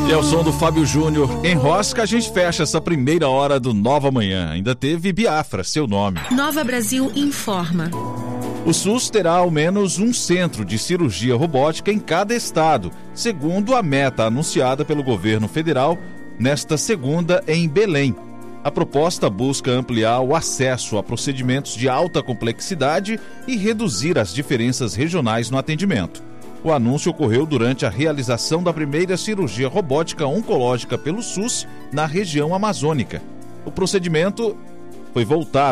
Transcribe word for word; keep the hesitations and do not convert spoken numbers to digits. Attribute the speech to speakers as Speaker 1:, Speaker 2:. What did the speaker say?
Speaker 1: E ao som do Fábio Júnior em Rosca, a gente fecha essa primeira hora do Nova Manhã. Ainda teve Biafra, seu nome.
Speaker 2: Nova Brasil informa.
Speaker 1: O SUS terá ao menos um centro de cirurgia robótica em cada estado, segundo a meta anunciada pelo governo federal nesta segunda em Belém. A proposta busca ampliar o acesso a procedimentos de alta complexidade e reduzir as diferenças regionais no atendimento. O anúncio ocorreu durante a realização da primeira cirurgia robótica oncológica pelo SUS na região amazônica. O procedimento foi voltado